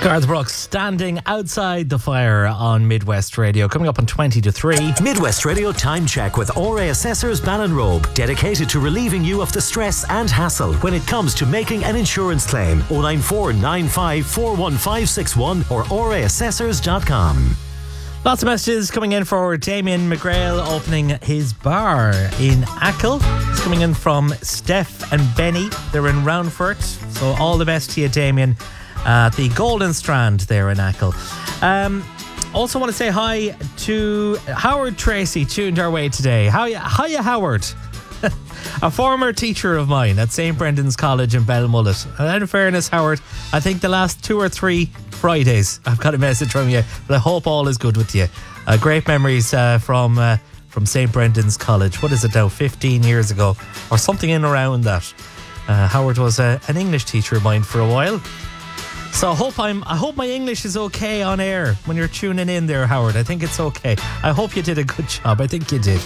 Garth Brooks standing outside the fire on Midwest Radio, coming up on 20 to 3. Midwest Radio Time Check with RA Assessors Ballinrobe, dedicated to relieving you of the stress and hassle when it comes to making an insurance claim. 094 95 41561 or raassessors.com. Lots of messages coming in for Damien McGrail opening his bar in Achill. It's coming in from Steph and Benny. They're in Roundfort. So all the best to you, Damien, at the Golden Strand there in Achill. Also want to say hi to Howard Tracy, tuned our way today. Hiya, Howard. A former teacher of mine at St. Brendan's College in Belmullet. And in fairness, Howard, I think the last 2 or 3 Fridays I've got a message from you, but I hope all is good with you. Great memories from St. Brendan's College. What is it now, 15 years ago or something in around that. Howard was an English teacher of mine for a while. So I hope my English is okay on air when you're tuning in there, Howard. I think it's okay. I hope you did a good job. I think you did.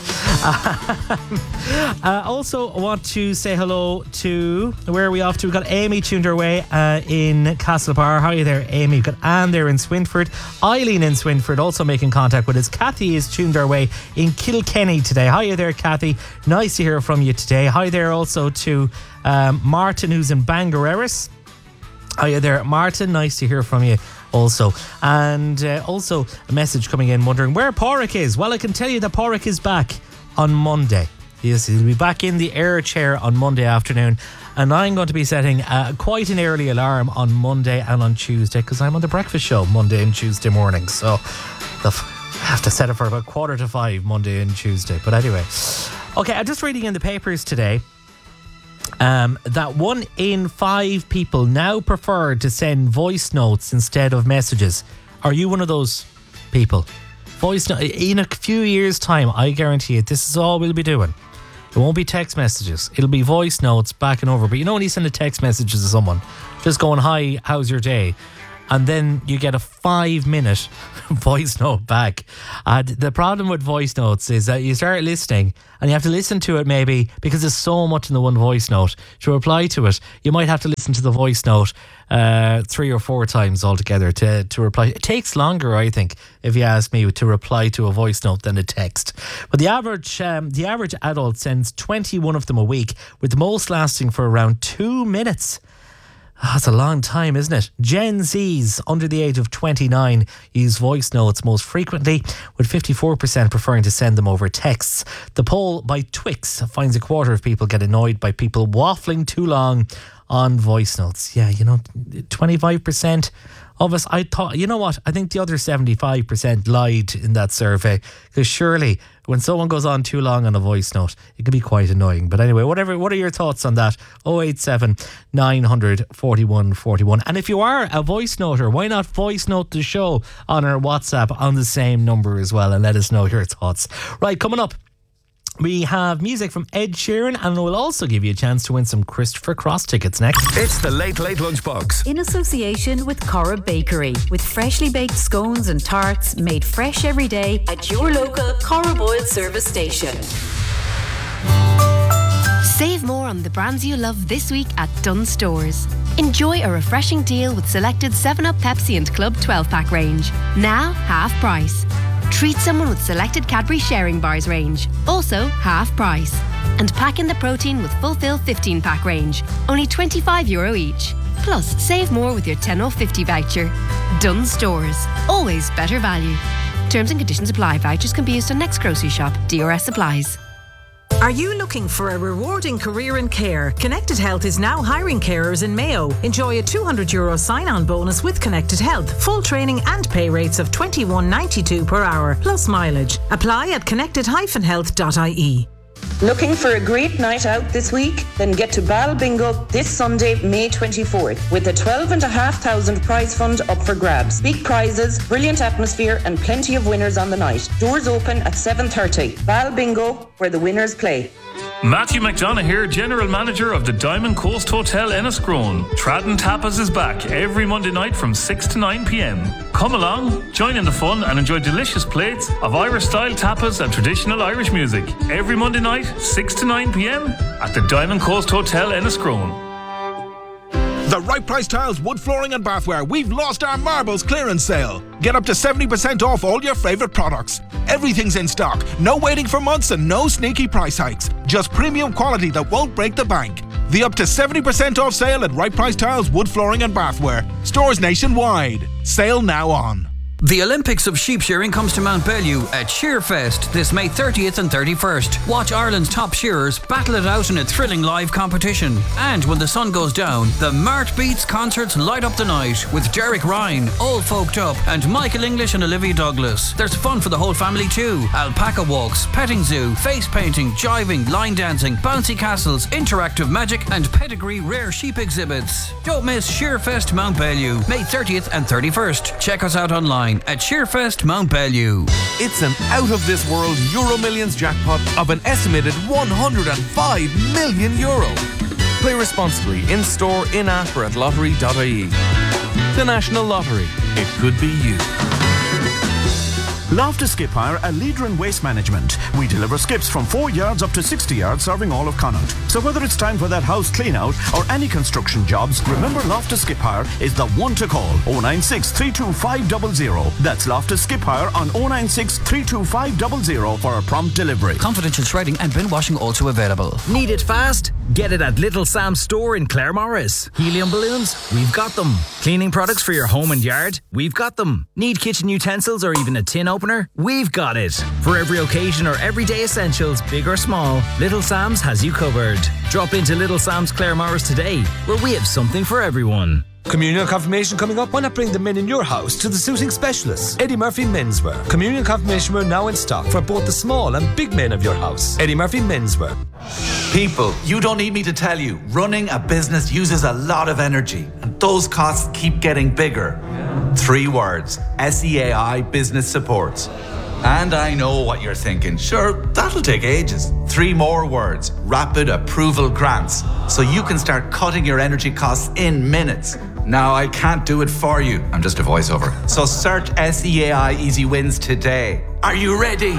Also want to say hello to, where are we off to? We've got Amy tuned our way in Castlebar. How are you there, Amy? We've got Anne there in Swinford. Eileen in Swinford also making contact with us. Kathy is tuned our way in Kilkenny today. How are you there, Kathy? Nice to hear from you today. Hi there also to Martin, who's in Bangareris. Hiya there, Martin. Nice to hear from you also. And also a message coming in wondering where Porrick is. Well, I can tell you that Porrick is back on Monday. Yes, he'll be back in the air chair on Monday afternoon. And I'm going to be setting quite an early alarm on Monday and on Tuesday because I'm on the breakfast show Monday and Tuesday morning. So I have to set it for about 4:45 Monday and Tuesday. But anyway. Okay, I'm just reading in the papers today that 1 in 5 people now prefer to send voice notes instead of messages. Are you one of those people? Voice note, in a few years' time, I guarantee it, this is all we'll be doing. It won't be text messages. It'll be voice notes back and over. But you know when you send a text message to someone, just going, hi, how's your day? And then you get a 5-minute voice note back. The problem with voice notes is that you start listening and you have to listen to it maybe because there's so much in the one voice note. To reply to it, you might have to listen to the voice note 3 or 4 times altogether to reply. It takes longer, I think, if you ask me, to reply to a voice note than a text. But the average adult sends 21 of them a week, with the most lasting for around 2 minutes. That's a long time, isn't it? Gen Zs under the age of 29 use voice notes most frequently, with 54% preferring to send them over texts. The poll by Twix finds a quarter of people get annoyed by people waffling too long on voice notes. Yeah, 25% of us, I thought, you know what? I think the other 75% lied in that survey, because surely when someone goes on too long on a voice note, it can be quite annoying. But anyway, what are your thoughts on that? 087 900 41 41. And if you are a voice noter, why not voice note the show on our WhatsApp on the same number as well and let us know your thoughts. Right, coming up, we have music from Ed Sheeran, and we'll also give you a chance to win some Christopher Cross tickets next. It's the Late Late Lunchbox. In association with Corra Bakery, with freshly baked scones and tarts made fresh every day at your local Corra Boyle service station. Save more on the brands you love this week at Dunnes Stores. Enjoy a refreshing deal with selected 7up, Pepsi and Club 12-pack range. Now half price. Treat someone with selected Cadbury Sharing Bars range, also half price. And pack in the protein with Fulfill 15-pack range, only €25 each. Plus, save more with your 10 off 50 voucher. Dunnes Stores, always better value. Terms and conditions apply. Vouchers can be used on next grocery shop. DRS applies. Are you looking for a rewarding career in care? Connected Health is now hiring carers in Mayo. Enjoy a €200 sign-on bonus with Connected Health. Full training and pay rates of $21.92 per hour, plus mileage. Apply at connected-health.ie. Looking for a great night out this week? Then get to Bal Bingo this Sunday, May 24th, with a $12,500 prize fund up for grabs. Big prizes, brilliant atmosphere, and plenty of winners on the night. Doors open at 7:30. Bal Bingo, where the winners play. Matthew McDonough here, General Manager of the Diamond Coast Hotel Enniscrone. Tradden Tapas is back every Monday night from 6 to 9 p.m. Come along, join in the fun and enjoy delicious plates of Irish-style tapas and traditional Irish music. Every Monday night, 6 to 9 p.m. at the Diamond Coast Hotel Enniscrone. The Right Price Tiles Wood Flooring and Bathware, we've lost our marbles clearance sale. Get up to 70% off all your favourite products. Everything's in stock, no waiting for months and no sneaky price hikes. Just premium quality that won't break the bank. The up to 70% off sale at Right Price Tiles Wood Flooring and Bathware. Stores nationwide. Sale now on. The Olympics of sheep shearing comes to Mount Bellew at Shearfest this May 30th and 31st. Watch Ireland's top shearers battle it out in a thrilling live competition. And when the sun goes down, the Mart Beats concerts light up the night with Derek Ryan, All Folked Up, and Michael English and Olivia Douglas. There's fun for the whole family too. Alpaca walks, petting zoo, face painting, jiving, line dancing, bouncy castles, interactive magic, and pedigree rare sheep exhibits. Don't miss Shearfest Mount Bellew, May 30th and 31st. Check us out online at Shearfest Mount Bellew. It's an out-of-this-world Euro Millions jackpot of an estimated €105 million. Play responsibly in-store, in-app or at lottery.ie. The National Lottery. It could be you. Loftus Skip Hire, a leader in waste management. We deliver skips from 4 yards up to 60 yards, serving all of Connaught. So whether it's time for that house clean out or any construction jobs, remember Loftus Skip Hire is the one to call. 096 325 00. That's Loftus Skip Hire on 096 325 00 for a prompt delivery. Confidential shredding and bin washing also available. Need it fast? Get it at Little Sam's store in Claremorris. Helium balloons? We've got them. Cleaning products for your home and yard? We've got them. Need kitchen utensils or even a tin opener? We've got it. For every occasion or everyday essentials, big or small, Little Sam's has you covered. Drop into Little Sam's Claremorris today, where we have something for everyone. Communion confirmation coming up. Why not bring the men in your house to the suiting specialists? Eddie Murphy Menswear. Communion confirmation wear now in stock for both the small and big men of your house. Eddie Murphy Menswear. People, you don't need me to tell you, running a business uses a lot of energy, and those costs keep getting bigger. 3 words: SEAI Business Supports. And I know what you're thinking. Sure, that'll take ages. 3 more words: Rapid Approval Grants. So you can start cutting your energy costs in minutes. Now, I can't do it for you. I'm just a voiceover. So search SEAI Easy Wins today. Are you ready?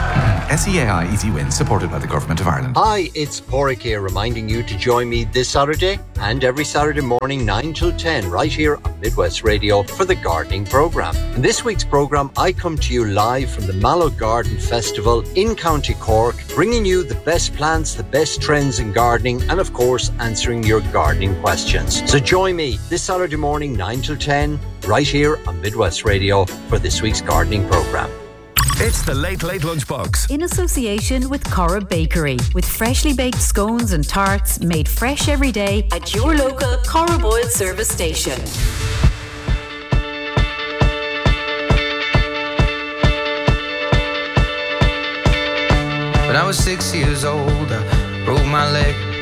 SEAI Easy Wins, supported by the Government of Ireland. Hi, it's Porrick here, reminding you to join me this Saturday and every Saturday morning 9 till 10 right here on Midwest Radio for the gardening programme. In this week's programme, I come to you live from the Mallow Garden Festival in County Cork, bringing you the best plants, the best trends in gardening, and of course answering your gardening questions. So join me this Saturday morning 9 till 10 right here on Midwest Radio for this week's gardening programme. It's the Late Lunchbox. In association with Cora Bakery, with freshly baked scones and tarts made fresh every day at your local Cora Boyle service station. When I was 6 years old, I broke my leg.